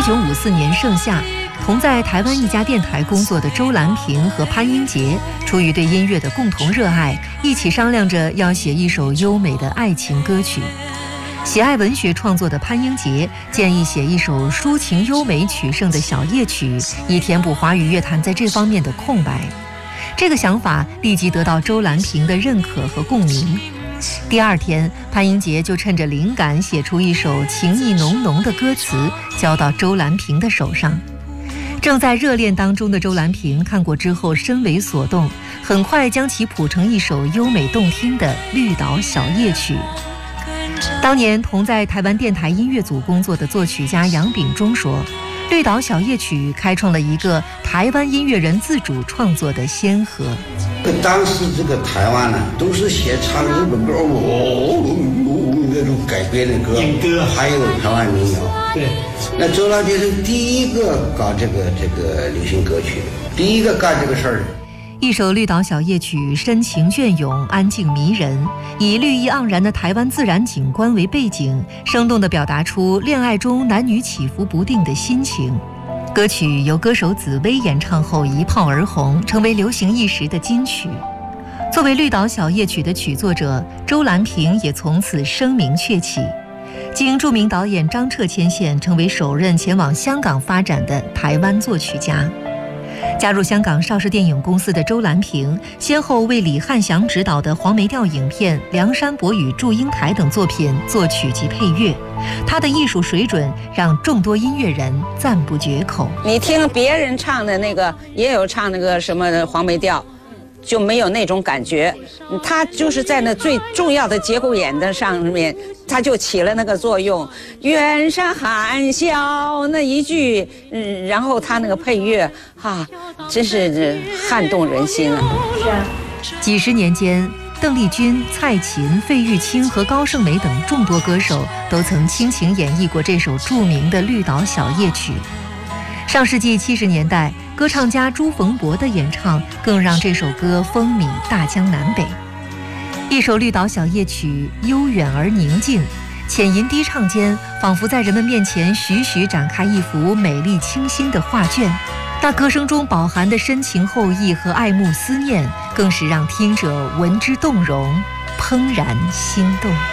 1954年盛夏，同在台湾一家电台工作的周兰萍和潘英杰，出于对音乐的共同热爱，一起商量着要写一首优美的爱情歌曲。喜爱文学创作的潘英杰建议写一首抒情优美曲圣的小夜曲，以填补华语乐坛在这方面的空白。这个想法立即得到周兰萍的认可和共鸣。第二天，潘英杰就趁着灵感写出一首情意浓浓的歌词，交到周兰萍的手上。正在热恋当中的周兰萍看过之后深为所动，很快将其谱成一首优美动听的绿岛小夜曲。当年同在台湾电台音乐组工作的作曲家杨炳忠说，绿岛小夜曲开创了一个台湾音乐人自主创作的先河。 当时这个台湾呢，都是写唱日本歌，那种改编的歌，还有台湾民谣。对，那周兰萍是第一个搞这个流行歌曲，第一个干这个事儿。 一首绿岛小夜曲深情隽永，安静迷人，以绿意盎然的台湾自然景观为背景，生动地表达出恋爱中男女起伏不定的心情。歌曲由歌手紫薇演唱后一炮而红，成为流行一时的金曲。作为绿岛小夜曲的曲作者，周兰萍也从此声名鹊起，经著名导演张彻牵线，成为首任前往香港发展的台湾作曲家。加入香港邵氏电影公司的周兰萍，先后为李翰祥执导的黄梅调影片《梁山伯与祝英台》等作品作曲及配乐。他的艺术水准让众多音乐人赞不绝口。 你听别人唱的那个，也有唱那个什么黄梅调，就没有那种感觉。他就是在那最重要的节骨眼的上面，他就起了那个作用。远山含笑那一句，然后他那个配乐，真是撼动人心啊！是啊。 几十年间，邓丽君、蔡琴、费玉清和高胜美等众多歌手都曾倾情演绎过这首著名的绿岛小夜曲。上世纪70年代，歌唱家朱逢博的演唱更让这首歌风靡大江南北。一首绿岛小夜曲悠远而宁静，浅吟低唱间，仿佛在人们面前徐徐展开一幅美丽清新的画卷。那歌声中饱含的深情厚意和爱慕思念，更是让听者闻之动容，怦然心动。